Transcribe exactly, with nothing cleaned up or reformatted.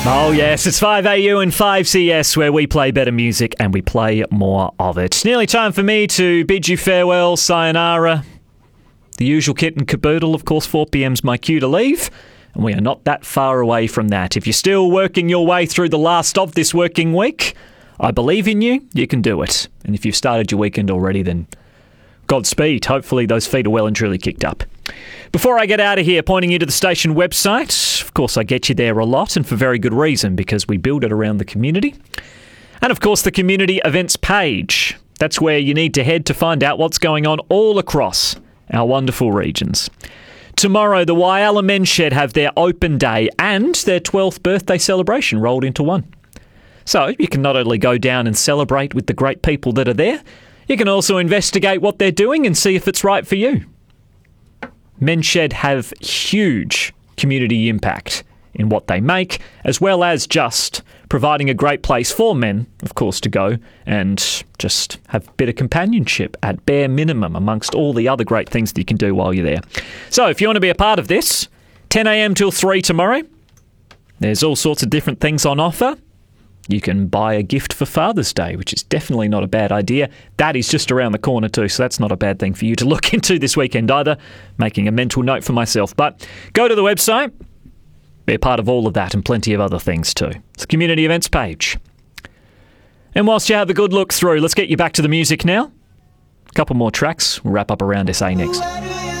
Oh yes, it's five A U and five C S where we play better music and we play more of it. Nearly time for me to bid you farewell, sayonara. The usual kit and caboodle, of course, four p.m's my cue to leave. And we are not that far away from that. If you're still working your way through the last of this working week, I believe in you, you can do it. And if you've started your weekend already, then Godspeed. Hopefully those feet are well and truly kicked up. Before I get out of here, pointing you to the station website. Of course, I get you there a lot, and for very good reason, because we build it around the community. And of course, the community events page. That's where you need to head to find out what's going on all across our wonderful regions. Tomorrow, the Whyalla Men's Shed have their open day and their twelfth birthday celebration rolled into one. So you can not only go down and celebrate with the great people that are there, you can also investigate what they're doing and see if it's right for you. Men's Shed have huge community impact in what they make, as well as just providing a great place for men, of course, to go and just have a bit of companionship at bare minimum amongst all the other great things that you can do while you're there. So if you want to be a part of this, ten a.m. till three tomorrow, there's all sorts of different things on offer. You can buy a gift for Father's Day, which is definitely not a bad idea. That is just around the corner too, so that's not a bad thing for you to look into this weekend either. Making a mental note for myself. But go to the website, be a part of all of that and plenty of other things too. It's the community events page. And whilst you have a good look through, let's get you back to the music now. A couple more tracks. We'll wrap up around S A next.